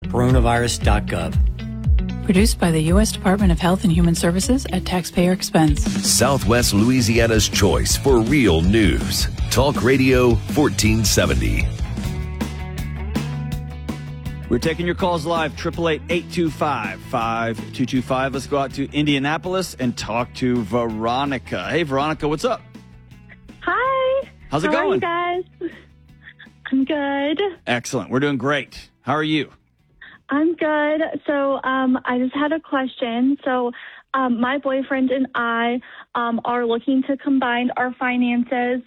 coronavirus.gov. Produced by the U.S. Department of Health and Human Services at taxpayer expense. Southwest Louisiana's choice for real news. Talk Radio 1470. We're taking your calls live, 888-825-5225. Let's go out to Indianapolis and talk to Veronica. Hey, Veronica, what's up? Hi. How's it How going? Are you guys? I'm good. Excellent. We're doing great. How are you? I'm good. So I just had a question. So my boyfriend and I are looking to combine our finances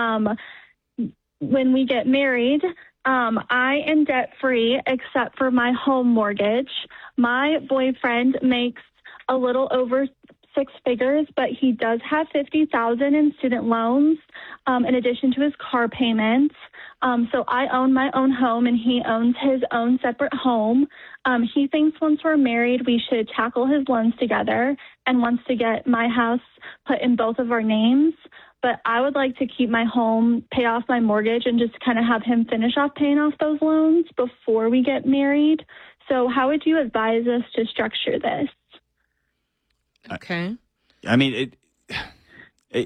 when we get married. I am debt-free except for my home mortgage. My boyfriend makes a little over six figures, but he does have $50,000 in student loans in addition to his car payments. So I own my own home and he owns his own separate home. He thinks once we're married, we should tackle his loans together and wants to get my house put in both of our names. But I would like to keep my home, pay off my mortgage, and just kind of have him finish off paying off those loans before we get married. So how would you advise us to structure this? Okay. I mean, it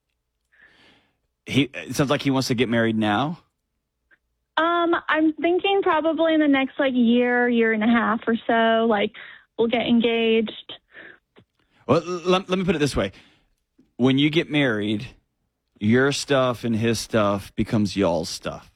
sounds like he wants to get married now. I'm thinking probably in the next year and a half or so, we'll get engaged. Well, let me put it this way. When you get married, your stuff and his stuff becomes y'all's stuff.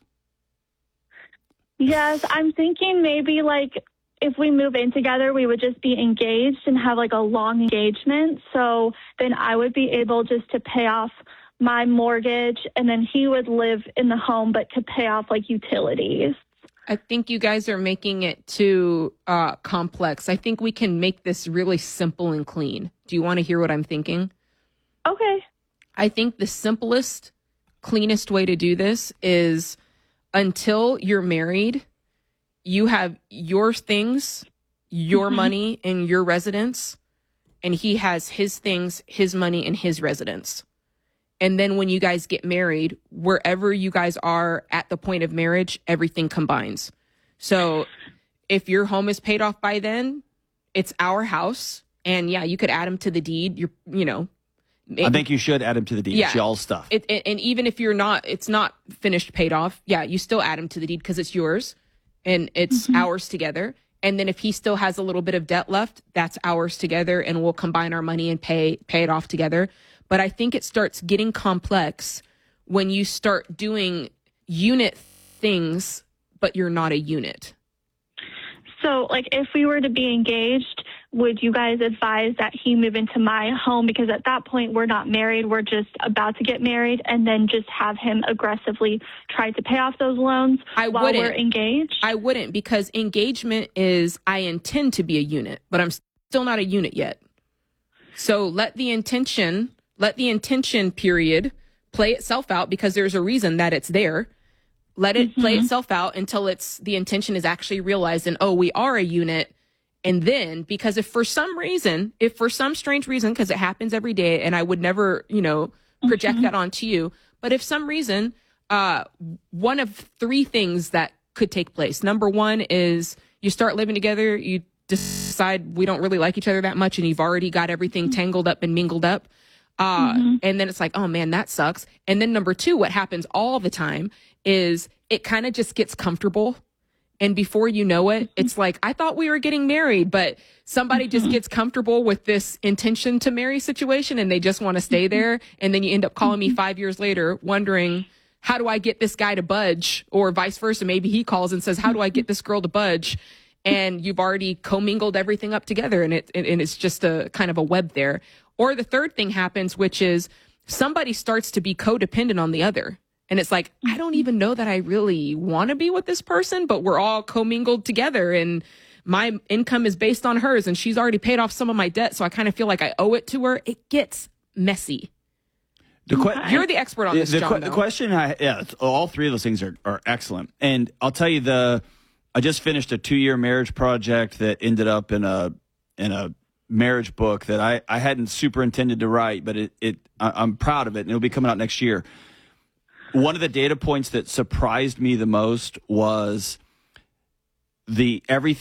Yes, I'm thinking maybe if we move in together, we would just be engaged and have a long engagement. So then I would be able just to pay off my mortgage and then he would live in the home, but to pay off utilities. I think you guys are making it too complex. I think we can make this really simple and clean. Do you want to hear what I'm thinking? Okay. I think the simplest, cleanest way to do this is until you're married, you have your things, your money, and your residence, and he has his things, his money, and his residence. And then when you guys get married, wherever you guys are at the point of marriage, everything combines. So if your home is paid off by then, it's our house. And yeah, you could add him to the deed. I think you should add him to the deed. Yeah. It's y'all's stuff. And even if it's not finished, paid off, yeah, you still add him to the deed because it's yours and it's ours together. And then if he still has a little bit of debt left, that's ours together and we'll combine our money and pay it off together. But I think it starts getting complex when you start doing unit things, but you're not a unit. So, if we were to be engaged, would you guys advise that he move into my home? Because at that point, we're not married. We're just about to get married, and then just have him aggressively try to pay off those loans while we're engaged? I wouldn't, because engagement is I intend to be a unit, but I'm still not a unit yet. So let the intention period play itself out, because there's a reason that it's there. Let it play itself out until the intention is actually realized and, we are a unit. And then, because if for some strange reason, because it happens every day and I would never, project that onto you. But if some reason, one of three things that could take place. Number one is you start living together, you decide we don't really like each other that much, and you've already got everything tangled up and mingled up. And then it's oh man, that sucks. And then number two, what happens all the time is it kind of just gets comfortable. And before you know it, it's I thought we were getting married, but somebody just gets comfortable with this intention to marry situation and they just want to stay there. And then you end up calling me 5 years later wondering, how do I get this guy to budge? Or vice versa. Maybe he calls and says, how do I get this girl to budge? And you've already commingled everything up together, and it's just a kind of a web there. Or the third thing happens, which is somebody starts to be codependent on the other. And it's I don't even know that I really want to be with this person, but we're all commingled together and my income is based on hers and she's already paid off some of my debt. So I kind of feel like I owe it to her. It gets messy. You're the expert on this, John. The question, all three of those things are excellent. And I'll tell you, I just finished a 2-year marriage project that ended up in a marriage book that I hadn't super intended to write, but I'm proud of it, and it'll be coming out next year. One of the data points that surprised me the most was everything